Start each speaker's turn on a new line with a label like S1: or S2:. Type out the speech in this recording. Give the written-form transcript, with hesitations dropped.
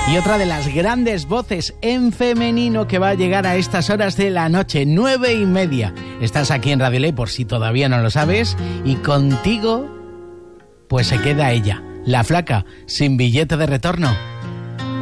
S1: Y otra de las grandes voces en femenino que va a llegar a estas horas de la noche, 9:30. Estás aquí en Radio Ley por si todavía no lo sabes. Y contigo, pues se queda ella, la flaca, sin billete de retorno.